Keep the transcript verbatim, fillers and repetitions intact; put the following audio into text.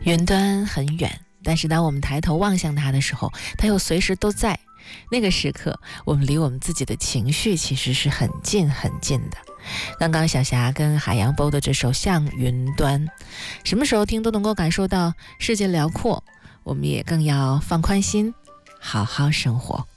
云端很远，但是当我们抬头望向它的时候，它又随时都在。那个时刻，我们离我们自己的情绪其实是很近很近的。刚刚小霞跟海洋播的这首《向云端》，什么时候听都能够感受到世界辽阔，我们也更要放宽心，好好生活。